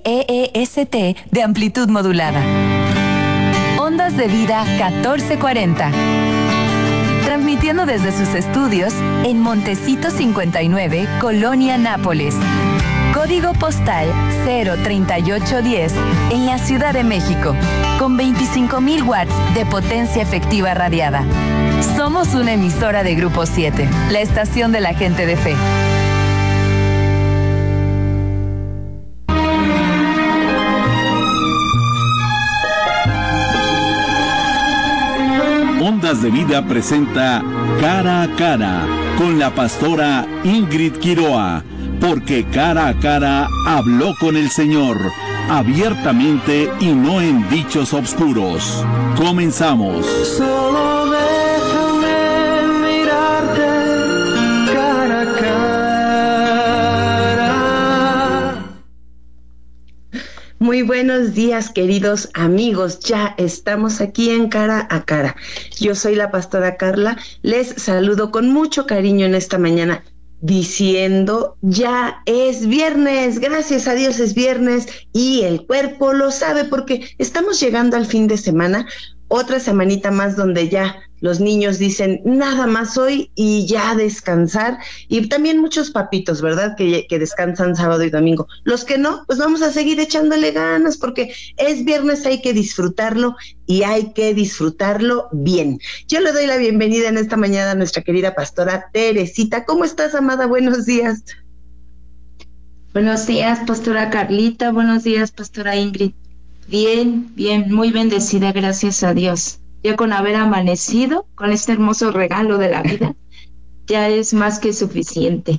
EEST de amplitud modulada. Ondas de Vida 1440. Transmitiendo desde sus estudios en Montecito 59, Colonia Nápoles. Código postal 03810 en la Ciudad de México, con 25,000 watts de potencia efectiva radiada. Somos una emisora de Grupo 7, la estación de la gente de fe. Ondas de Vida presenta Cara a Cara con la pastora Ingrid Quiroa, porque cara a cara habló con el Señor, abiertamente y no en dichos obscuros. Comenzamos. Solo déjame mirarte cara a cara. Muy buenos días, queridos amigos. Ya estamos aquí en Cara a Cara. Yo soy la pastora Carla. Les saludo con mucho cariño en esta mañana, diciendo, ya es viernes, gracias a Dios es viernes y el cuerpo lo sabe porque estamos llegando al fin de semana, otra semanita más donde ya los niños dicen nada más hoy y ya descansar, y también muchos papitos, ¿verdad? Que descansan sábado y domingo. Los que no, pues vamos a seguir echándole ganas porque es viernes, hay que disfrutarlo y hay que disfrutarlo bien. Yo le doy la bienvenida en esta mañana a nuestra querida pastora Teresita. ¿Cómo estás, amada? Buenos días. Buenos días, pastora Carlita. Buenos días, pastora Ingrid. Bien, muy bendecida, gracias a Dios. Ya con haber amanecido, con este hermoso regalo de la vida, ya es más que suficiente.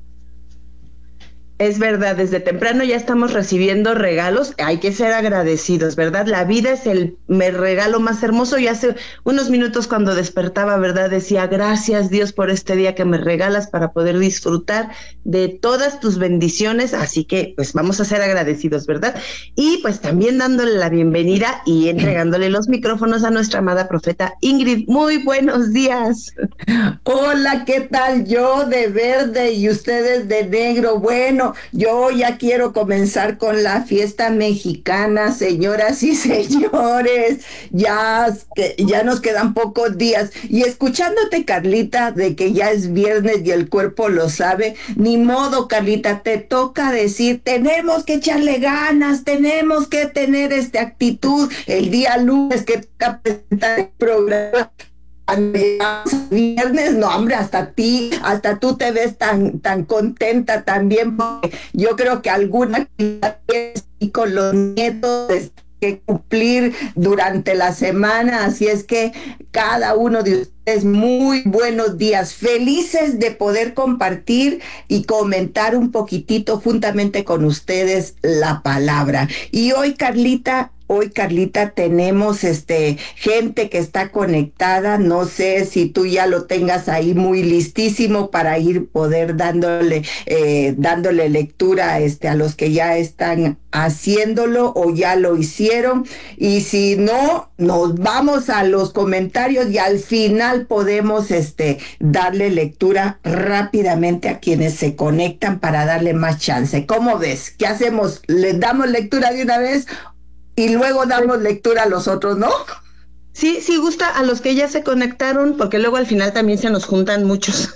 Es verdad, desde temprano ya estamos recibiendo regalos, hay que ser agradecidos, ¿verdad? La vida es el regalo más hermoso, y hace unos minutos cuando despertaba, ¿verdad? Decía, gracias Dios por este día que me regalas para poder disfrutar de todas tus bendiciones, así que pues vamos a ser agradecidos, ¿verdad? Y pues también dándole la bienvenida y entregándole los micrófonos a nuestra amada profeta Ingrid. Muy buenos días. Hola, ¿qué tal? Yo de verde y ustedes de negro. Bueno, yo ya quiero comenzar con la fiesta mexicana, señoras y señores. Ya nos quedan pocos días. Y escuchándote, Carlita, de que ya es viernes y el cuerpo lo sabe, ni modo, Carlita, te toca decir, tenemos que echarle ganas, tenemos que tener actitud el día lunes que toca presentar el programa. Cuando llegamos viernes, no hombre, hasta tú te ves tan contenta también, porque yo creo que alguna actividad y con los nietos que cumplir durante la semana, así es que cada uno de ustedes, muy buenos días, felices de poder compartir y comentar un poquitito juntamente con ustedes la palabra. Y hoy, Carlita, tenemos gente que está conectada. No sé si tú ya lo tengas ahí muy listísimo para poder dándole lectura a los que ya están haciéndolo o ya lo hicieron. Y si no, nos vamos a los comentarios y al final podemos darle lectura rápidamente a quienes se conectan para darle más chance. ¿Cómo ves? ¿Qué hacemos? ¿Les damos lectura de una vez y luego damos lectura a los otros, no? Sí, gusta a los que ya se conectaron, porque luego al final también se nos juntan muchos.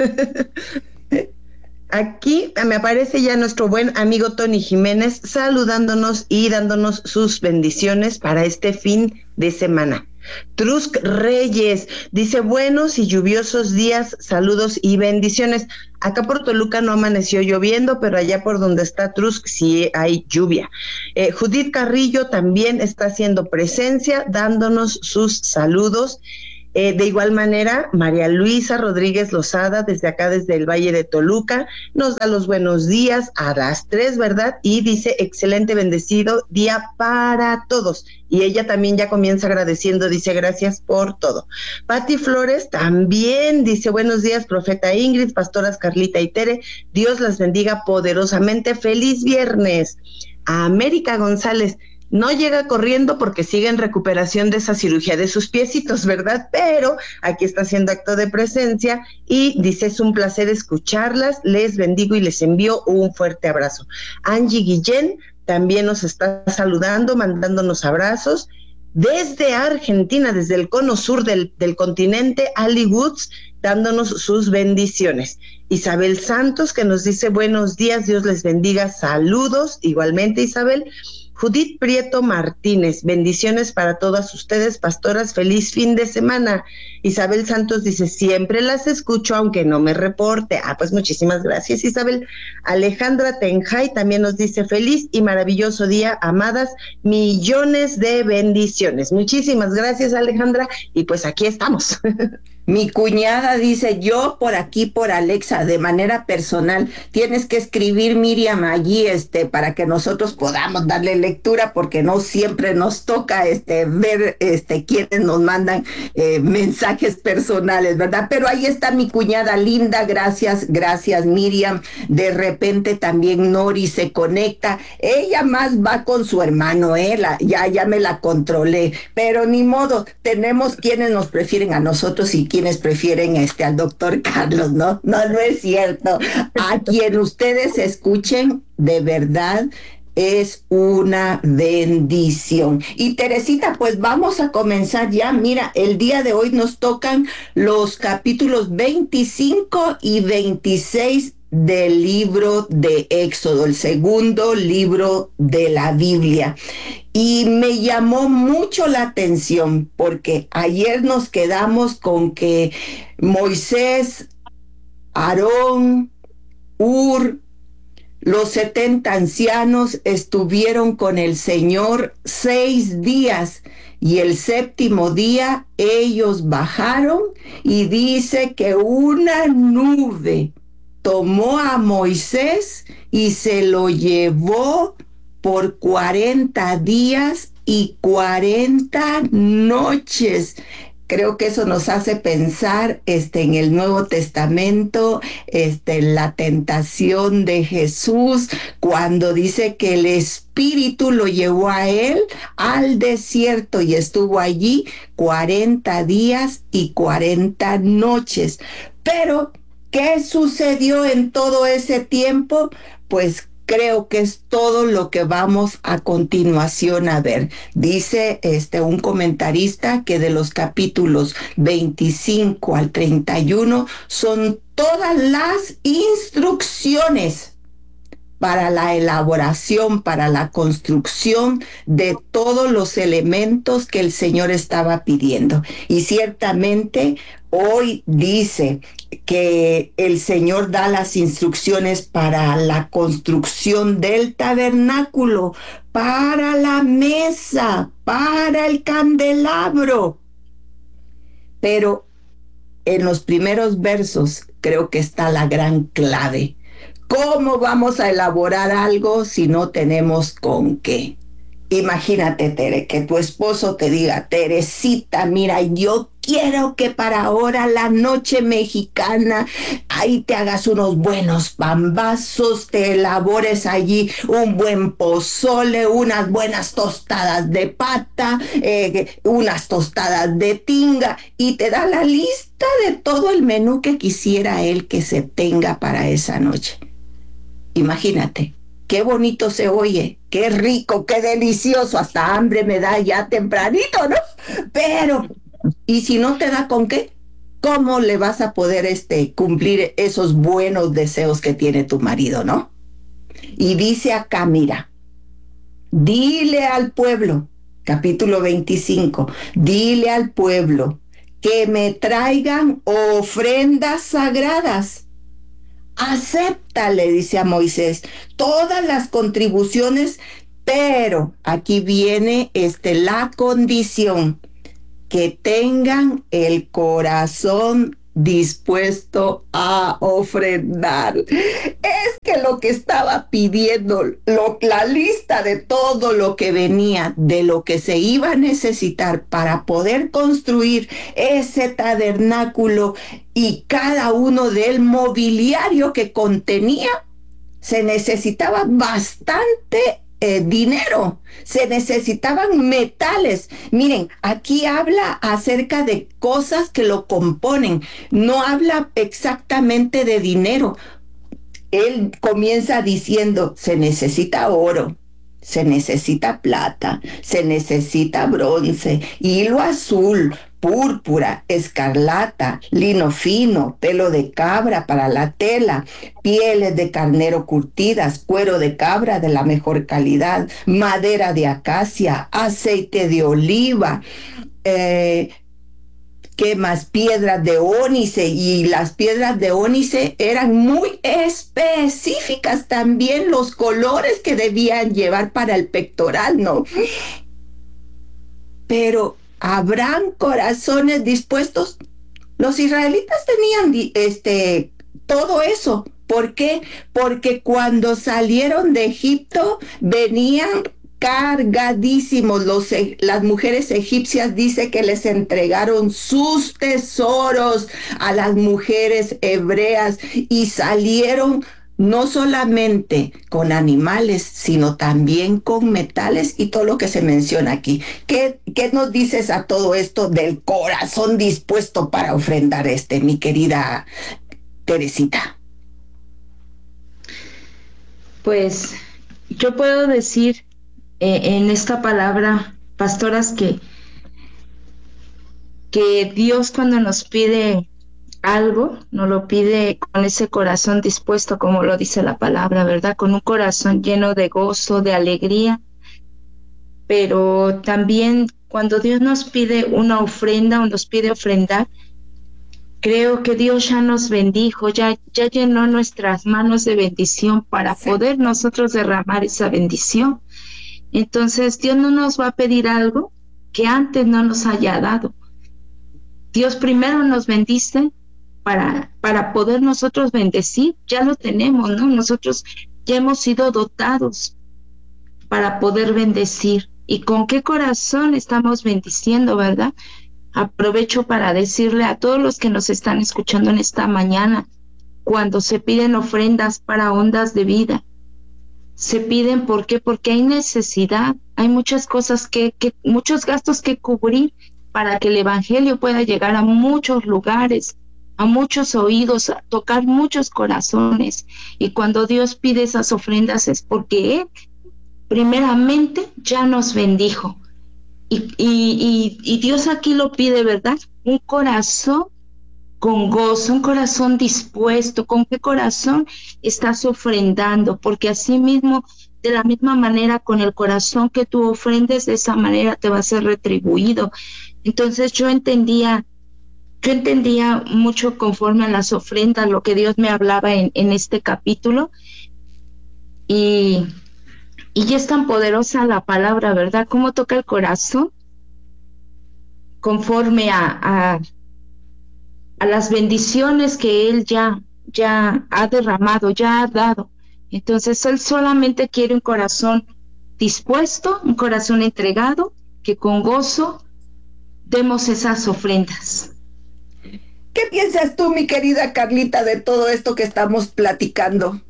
Aquí me aparece ya nuestro buen amigo Tony Jiménez saludándonos y dándonos sus bendiciones para este fin de semana. Trusk Reyes dice, buenos y lluviosos días, saludos y bendiciones. Acá por Toluca no amaneció lloviendo, pero allá por donde está Trusk sí hay lluvia. Judith Carrillo también está haciendo presencia, dándonos sus saludos. De igual manera, María Luisa Rodríguez Lozada, desde acá, desde el Valle de Toluca, nos da los buenos días a las 3, ¿verdad? Y dice, excelente, bendecido día para todos. Y ella también ya comienza agradeciendo, dice, gracias por todo. Pati Flores también dice, buenos días, profeta Ingrid, pastoras Carlita y Tere, Dios las bendiga poderosamente, feliz viernes. A América González, no llega corriendo porque sigue en recuperación de esa cirugía de sus piecitos, ¿verdad? Pero aquí está haciendo acto de presencia y dice, es un placer escucharlas, les bendigo y les envío un fuerte abrazo. Angie Guillén también nos está saludando, mandándonos abrazos. Desde Argentina, desde el cono sur del continente, Ali Woods, dándonos sus bendiciones. Isabel Santos, que nos dice buenos días, Dios les bendiga, saludos, igualmente Isabel. Judith Prieto Martínez, bendiciones para todas ustedes, pastoras, feliz fin de semana. Isabel Santos dice, siempre las escucho, aunque no me reporte. Pues muchísimas gracias, Isabel. Alejandra Tenjay también nos dice, feliz y maravilloso día, amadas, millones de bendiciones. Muchísimas gracias, Alejandra, y pues aquí estamos. Mi cuñada dice, yo por aquí, por Alexa, de manera personal, tienes que escribir, Miriam, allí, para que nosotros podamos darle lectura, porque no siempre nos toca, ver, quienes nos mandan mensajes personales, ¿verdad? Pero ahí está mi cuñada linda, gracias, Miriam. De repente también Nori se conecta, ella más va con su hermano, ya me la controlé, pero ni modo, tenemos quienes nos prefieren a nosotros y quienes prefieren al doctor Carlos, ¿no? No es cierto. A quien ustedes escuchen, de verdad, es una bendición. Y Teresita, pues vamos a comenzar ya. Mira, el día de hoy nos tocan los capítulos 25 y 26 del libro de Éxodo, el segundo libro de la Biblia. Y me llamó mucho la atención porque ayer nos quedamos con que Moisés, Aarón, los 70 ancianos estuvieron con el Señor 6 días y el séptimo día ellos bajaron y dice que una nube tomó a Moisés y se lo llevó por 40 días y 40 noches. Creo que eso nos hace pensar en el Nuevo Testamento, la tentación de Jesús, cuando dice que el Espíritu lo llevó a él al desierto y estuvo allí 40 días y 40 noches. Pero ¿qué sucedió en todo ese tiempo? Pues creo que es todo lo que vamos a continuación a ver. Dice un comentarista que de los capítulos 25 al 31 son todas las instrucciones para la elaboración, para la construcción de todos los elementos que el Señor estaba pidiendo. Y ciertamente hoy dice que el Señor da las instrucciones para la construcción del tabernáculo, para la mesa, para el candelabro. Pero en los primeros versos creo que está la gran clave. ¿Cómo vamos a elaborar algo si no tenemos con qué? Imagínate, Tere, que tu esposo te diga, Teresita, mira, yo quiero que para ahora la noche mexicana, ahí te hagas unos buenos pambazos, te elabores allí un buen pozole, unas buenas tostadas de pata, unas tostadas de tinga, y te da la lista de todo el menú que quisiera él que se tenga para esa noche. Imagínate. Qué bonito se oye, qué rico, qué delicioso, hasta hambre me da ya tempranito, ¿no? Pero, ¿y si no te da con qué? ¿Cómo le vas a poder cumplir esos buenos deseos que tiene tu marido, no? Y dice acá, mira, dile al pueblo, capítulo 25, dile al pueblo que me traigan ofrendas sagradas. Acepta, le dice a Moisés, todas las contribuciones, pero aquí viene la condición, que tengan el corazón dispuesto a ofrendar. Es que lo que estaba pidiendo, la lista de todo lo que venía, de lo que se iba a necesitar para poder construir ese tabernáculo y cada uno del mobiliario que contenía, se necesitaba bastante dinero, se necesitaban metales. Miren, aquí habla acerca de cosas que lo componen, no habla exactamente de dinero. Él comienza diciendo, se necesita oro, Se necesita plata, se necesita bronce, hilo azul, púrpura, escarlata, lino fino, pelo de cabra para la tela, pieles de carnero curtidas, cuero de cabra de la mejor calidad, madera de acacia, aceite de oliva, ¿qué más? Piedras de ónice, y las piedras de ónice eran muy específicas también, los colores que debían llevar para el pectoral, ¿no? Pero ¿habrán corazones dispuestos? Los israelitas tenían todo eso. ¿Por qué? Porque cuando salieron de Egipto venían cargadísimos. Las mujeres egipcias dice que les entregaron sus tesoros a las mujeres hebreas y salieron no solamente con animales, sino también con metales y todo lo que se menciona aquí. ¿Qué nos dices a todo esto del corazón dispuesto para ofrendar mi querida Teresita? Pues yo puedo decir en esta palabra, pastoras, que Dios cuando nos pide algo, nos lo pide con ese corazón dispuesto, como lo dice la palabra, ¿verdad? Con un corazón lleno de gozo, de alegría. Pero también cuando Dios nos pide una ofrenda o nos pide ofrendar, creo que Dios ya nos bendijo, ya llenó nuestras manos de bendición para poder nosotros derramar esa bendición. Entonces Dios no nos va a pedir algo que antes no nos haya dado. Dios primero nos bendice para poder nosotros bendecir. Ya lo tenemos, ¿no? Nosotros ya hemos sido dotados para poder bendecir. ¿Y con qué corazón estamos bendiciendo, verdad? Aprovecho para decirle a todos los que nos están escuchando en esta mañana, cuando se piden ofrendas para ondas de vida, se piden, ¿por qué? Porque hay necesidad, hay muchas cosas muchos gastos que cubrir para que el evangelio pueda llegar a muchos lugares, a muchos oídos, a tocar muchos corazones. Y cuando Dios pide esas ofrendas es porque Él primeramente ya nos bendijo. Y Dios aquí lo pide, ¿verdad? Un corazón con gozo, un corazón dispuesto. ¿Con qué corazón estás ofrendando? Porque así mismo, de la misma manera, con el corazón que tú ofrendes, de esa manera te va a ser retribuido. Entonces yo entendía mucho conforme a las ofrendas, lo que Dios me hablaba en este capítulo. Y es tan poderosa la palabra, ¿verdad? Cómo toca el corazón conforme a las bendiciones que Él ya ha derramado, ya ha dado. Entonces Él solamente quiere un corazón dispuesto, un corazón entregado, que con gozo demos esas ofrendas. ¿Qué piensas tú, mi querida Carlita, de todo esto que estamos platicando?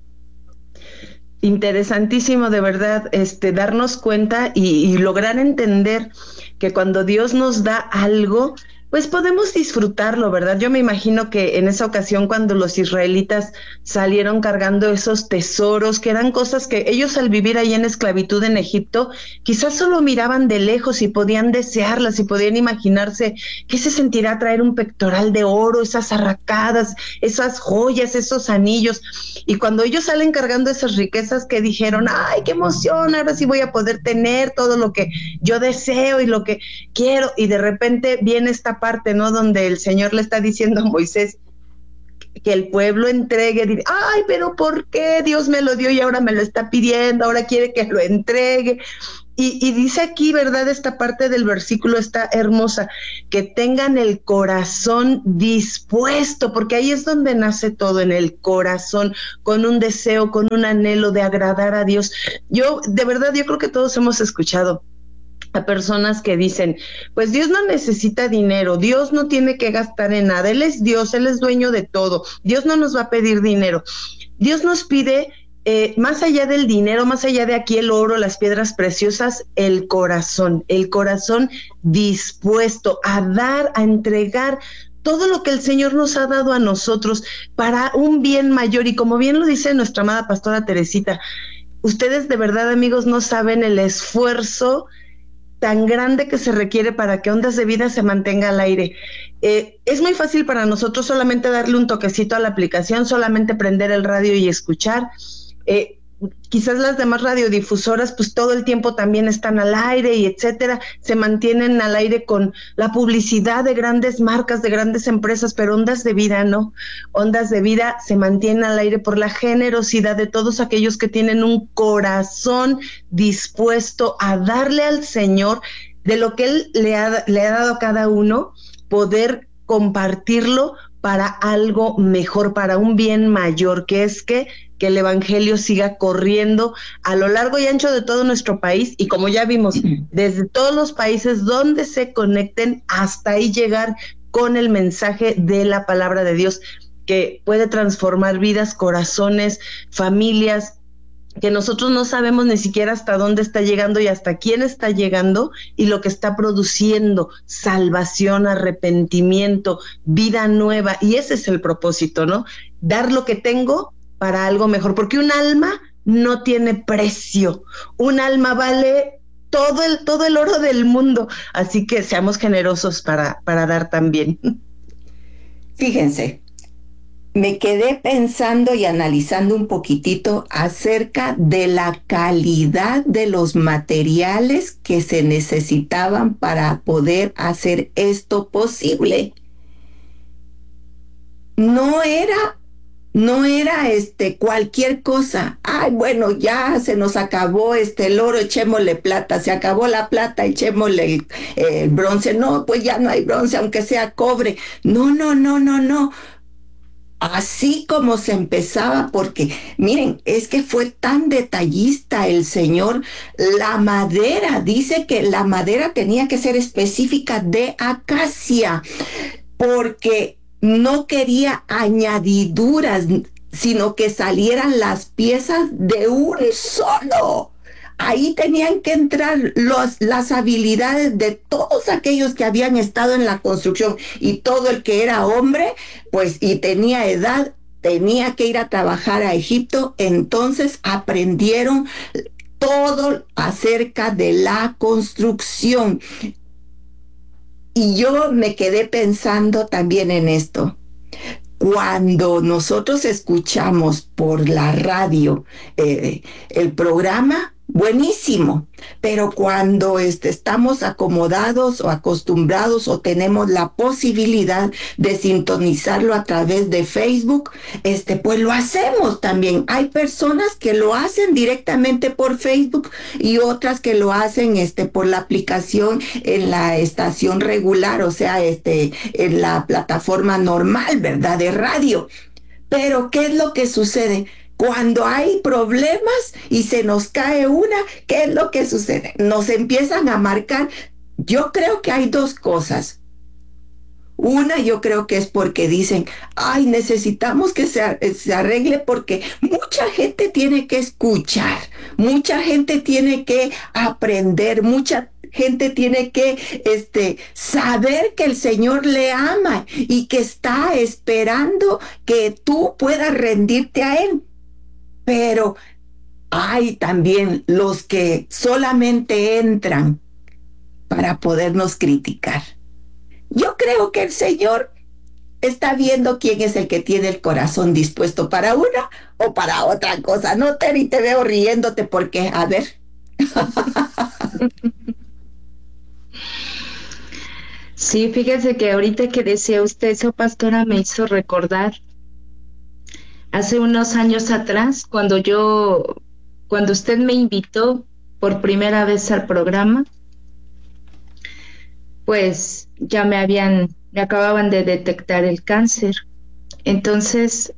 Interesantísimo, de verdad, darnos cuenta y lograr entender que cuando Dios nos da algo, pues podemos disfrutarlo, ¿verdad? Yo me imagino que en esa ocasión cuando los israelitas salieron cargando esos tesoros, que eran cosas que ellos al vivir ahí en esclavitud en Egipto, quizás solo miraban de lejos y podían desearlas y podían imaginarse qué se sentirá traer un pectoral de oro, esas arracadas, esas joyas, esos anillos. Y cuando ellos salen cargando esas riquezas, que dijeron, ¡ay, qué emoción! Ahora sí voy a poder tener todo lo que yo deseo y lo que quiero. Y de repente viene esta parte, ¿no? Donde el Señor le está diciendo a Moisés que el pueblo entregue, dice, ay, pero ¿por qué Dios me lo dio y ahora me lo está pidiendo? Ahora quiere que lo entregue. Y dice aquí, ¿verdad? Esta parte del versículo está hermosa, que tengan el corazón dispuesto, porque ahí es donde nace todo, en el corazón, con un deseo, con un anhelo de agradar a Dios. De verdad, yo creo que todos hemos escuchado a personas que dicen, pues Dios no necesita dinero, Dios no tiene que gastar en nada, Él es Dios, Él es dueño de todo, Dios no nos va a pedir dinero. Dios nos pide, más allá del dinero, más allá de aquí el oro, las piedras preciosas, el corazón dispuesto a dar, a entregar todo lo que el Señor nos ha dado a nosotros para un bien mayor. Y como bien lo dice nuestra amada pastora Teresita, Ustedes de verdad, amigos, no saben el esfuerzo tan grande que se requiere para que Ondas de Vida se mantenga al aire. Es muy fácil para nosotros solamente darle un toquecito a la aplicación, solamente prender el radio y escuchar. Quizás las demás radiodifusoras pues todo el tiempo también están al aire y etcétera, se mantienen al aire con la publicidad de grandes marcas, de grandes empresas, pero Ondas de Vida no. Ondas de Vida se mantiene al aire por la generosidad de todos aquellos que tienen un corazón dispuesto a darle al Señor de lo que Él le ha dado a cada uno, poder compartirlo para algo mejor, para un bien mayor, que es que el evangelio siga corriendo a lo largo y ancho de todo nuestro país, y como ya vimos, desde todos los países donde se conecten, hasta ahí llegar con el mensaje de la palabra de Dios, que puede transformar vidas, corazones, familias, que nosotros no sabemos ni siquiera hasta dónde está llegando y hasta quién está llegando, y lo que está produciendo: salvación, arrepentimiento, vida nueva. Y ese es el propósito, ¿no? Dar lo que tengo para algo mejor, porque un alma no tiene precio, un alma vale todo el oro del mundo, así que seamos generosos para dar también. Fíjense, me quedé pensando y analizando un poquitito acerca de la calidad de los materiales que se necesitaban para poder hacer esto posible. No era cualquier cosa. Ay, bueno, ya se nos acabó el oro, echémosle plata. Se acabó la plata, echémosle el bronce. No, pues ya no hay bronce, aunque sea cobre. No. Así como se empezaba, porque miren, es que fue tan detallista el Señor. La madera, dice que la madera tenía que ser específica de acacia, porque no quería añadiduras, sino que salieran las piezas de un solo. Ahí tenían que entrar las habilidades de todos aquellos que habían estado en la construcción, y todo el que era hombre, pues, y tenía edad, tenía que ir a trabajar a Egipto. Entonces aprendieron todo acerca de la construcción. Y yo me quedé pensando también en esto. Cuando nosotros escuchamos por la radio el programa, buenísimo, pero cuando estamos acomodados o acostumbrados o tenemos la posibilidad de sintonizarlo a través de Facebook, pues lo hacemos también. Hay personas que lo hacen directamente por Facebook y otras que lo hacen por la aplicación en la estación regular, o sea, en la plataforma normal, ¿verdad?, de radio. Pero ¿qué es lo que sucede? Cuando hay problemas y se nos cae una, ¿qué es lo que sucede? Nos empiezan a marcar. Yo creo que hay dos cosas. Una, yo creo que es porque dicen, ay, necesitamos que se arregle, porque mucha gente tiene que escuchar, mucha gente tiene que aprender, mucha gente tiene que saber que el Señor le ama y que está esperando que tú puedas rendirte a Él. Pero hay también los que solamente entran para podernos criticar. Yo creo que el Señor está viendo quién es el que tiene el corazón dispuesto para una o para otra cosa. No, Terry, te veo riéndote porque, a ver. Sí, fíjese que ahorita que decía usted eso, pastora, me hizo recordar hace unos años atrás, cuando usted me invitó por primera vez al programa, pues ya me acababan de detectar el cáncer. Entonces,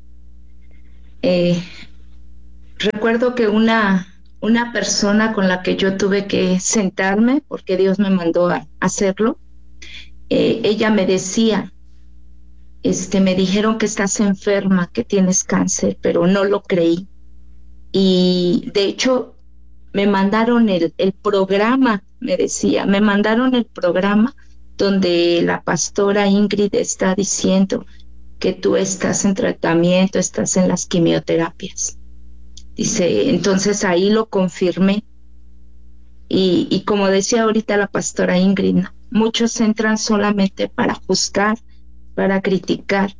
recuerdo que una persona con la que yo tuve que sentarme, porque Dios me mandó a hacerlo, ella me decía, me dijeron que estás enferma, que tienes cáncer, pero no lo creí. Y de hecho, me mandaron el programa, me decía, me mandaron el programa donde la pastora Ingrid está diciendo que tú estás en tratamiento, estás en las quimioterapias. Dice, entonces ahí lo confirmé. Y como decía ahorita la pastora Ingrid, ¿no? Muchos entran solamente para juzgar, para criticar.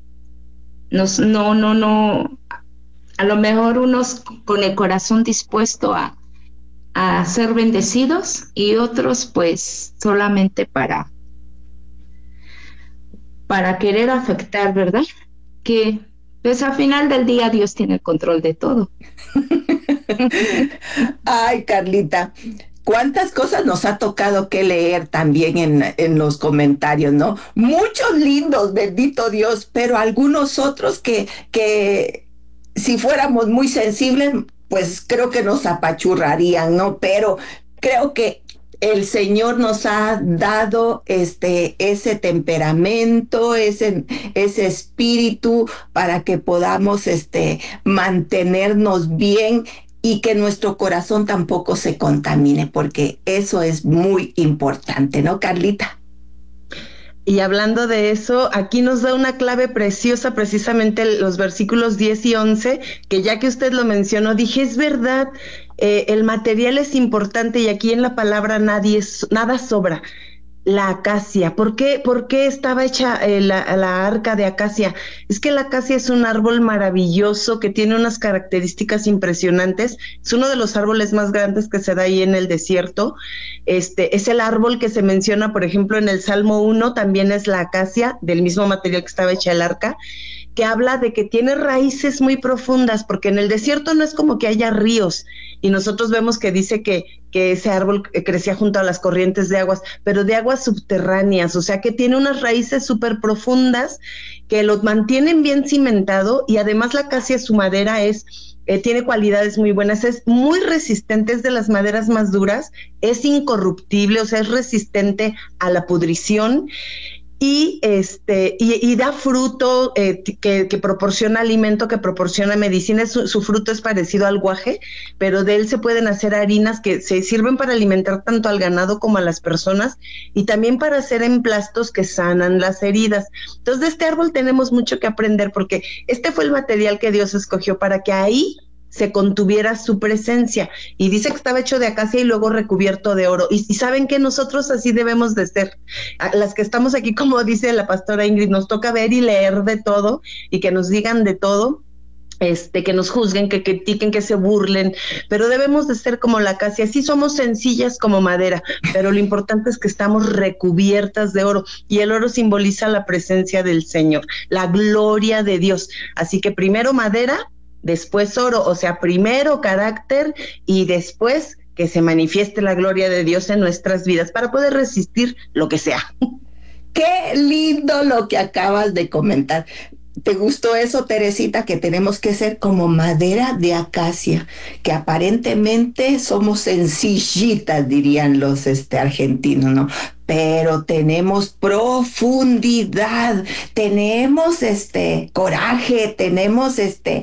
No. A lo mejor unos con el corazón dispuesto a ser bendecidos y otros pues solamente para querer afectar, ¿verdad? Que pues al final del día Dios tiene el control de todo. Ay, Carlita, cuántas cosas nos ha tocado que leer también en los comentarios, ¿no? Muchos lindos, bendito Dios, pero algunos otros que si fuéramos muy sensibles, pues creo que nos apachurrarían, ¿no? Pero creo que el Señor nos ha dado ese temperamento, ese espíritu para que podamos mantenernos bien y que nuestro corazón tampoco se contamine, porque eso es muy importante, ¿no, Carlita? Y hablando de eso, aquí nos da una clave preciosa, precisamente los versículos 10 y 11, que ya que usted lo mencionó, dije, es verdad, el material es importante y aquí en la palabra nada sobra. La acacia, ¿por qué estaba hecha la arca de acacia? Es que la acacia es un árbol maravilloso que tiene unas características impresionantes, es uno de los árboles más grandes que se da ahí en el desierto, es el árbol que se menciona, por ejemplo, en el Salmo 1, también es la acacia, del mismo material que estaba hecha el arca, que habla de que tiene raíces muy profundas, porque en el desierto no es como que haya ríos, y nosotros vemos que dice que ese árbol crecía junto a las corrientes de aguas, pero de aguas subterráneas, o sea que tiene unas raíces súper profundas que lo mantienen bien cimentado, y además la acacia, su madera tiene cualidades muy buenas, es muy resistente, es de las maderas más duras, es incorruptible, o sea, es resistente a la pudrición, y da fruto que proporciona alimento, que proporciona medicina. Su fruto es parecido al guaje, pero de él se pueden hacer harinas que se sirven para alimentar tanto al ganado como a las personas, y también para hacer emplastos que sanan las heridas. Entonces de este árbol tenemos mucho que aprender, porque este fue el material que Dios escogió para que ahí se contuviera su presencia, y dice que estaba hecho de acacia y luego recubierto de oro, y saben que nosotros así debemos de ser, las que estamos aquí, como dice la pastora Ingrid, nos toca ver y leer de todo, y que nos digan de todo, que nos juzguen, que critiquen, que se burlen, pero debemos de ser como la acacia, sí somos sencillas como madera, pero lo importante es que estamos recubiertas de oro, y el oro simboliza la presencia del Señor, la gloria de Dios, así que primero madera, después oro, o sea, primero carácter y después que se manifieste la gloria de Dios en nuestras vidas para poder resistir lo que sea. Qué lindo lo que acabas de comentar. ¿Te gustó eso, Teresita? Que tenemos que ser como madera de acacia, que aparentemente somos sencillitas, dirían los argentinos, ¿no? Pero tenemos profundidad, tenemos coraje, tenemos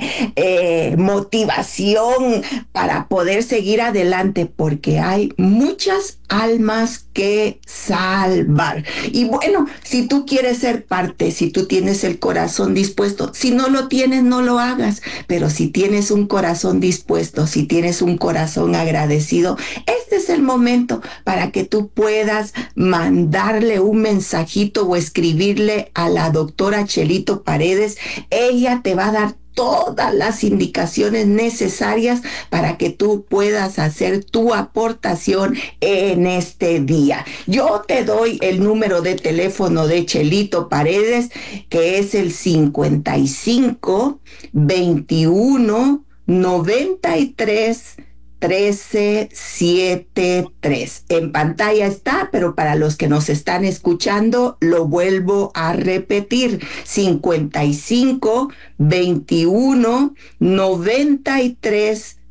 motivación para poder seguir adelante, porque hay muchas almas que salvar. Y bueno, si tú quieres ser parte, si tú tienes el corazón dispuesto, si no lo tienes, no lo hagas, pero si tienes un corazón dispuesto, si tienes un corazón agradecido, este es el momento para que tú puedas mandarle un mensajito o escribirle a la doctora Chelito Paredes. Ella te va a dar todas las indicaciones necesarias para que tú puedas hacer tu aportación en este día. Yo te doy el número de teléfono de Chelito Paredes, que es el 55 21 93 1373. En pantalla está, pero para los que nos están escuchando, lo vuelvo a repetir: 55 21 93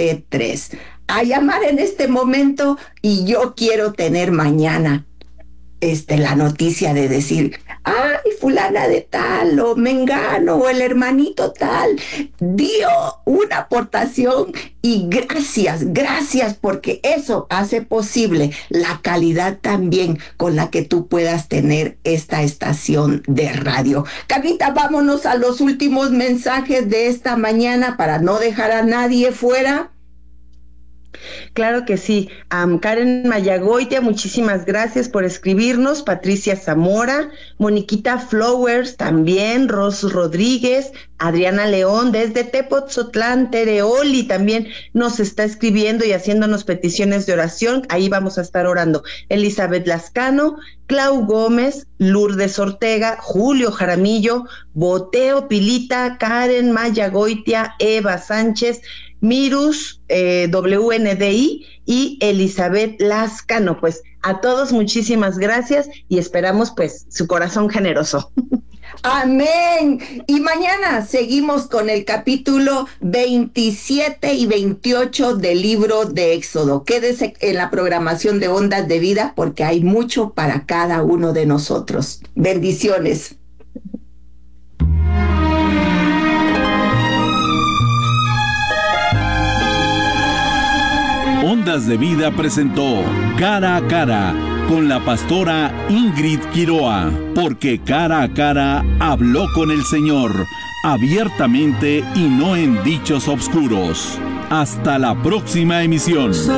1373. A llamar en este momento, y yo quiero tener mañana la noticia de decir, ay, fulana de tal, o mengano, o el hermanito tal, dio una aportación y gracias, porque eso hace posible la calidad también con la que tú puedas tener esta estación de radio. Carlita, vámonos a los últimos mensajes de esta mañana para no dejar a nadie fuera. Claro que sí. Karen Mayagoitia, muchísimas gracias por escribirnos. Patricia Zamora, Moniquita Flowers también, Ros Rodríguez, Adriana León desde Tepotzotlán, Tereoli también nos está escribiendo y haciéndonos peticiones de oración. Ahí vamos a estar orando. Elizabeth Lascano, Clau Gómez, Lourdes Ortega, Julio Jaramillo, Boteo Pilita, Karen Mayagoitia, Eva Sánchez, Mirus, WNDI y Elizabeth Lascano. Pues a todos muchísimas gracias y esperamos pues su corazón generoso. Amén. Y mañana seguimos con el capítulo 27 y 28 del libro de Éxodo. Quédese en la programación de Ondas de Vida porque hay mucho para cada uno de nosotros. Bendiciones. Ondas de Vida presentó Cara a Cara con la pastora Ingrid Quiroa, porque cara a cara habló con el Señor, abiertamente y no en dichos obscuros. Hasta la próxima emisión.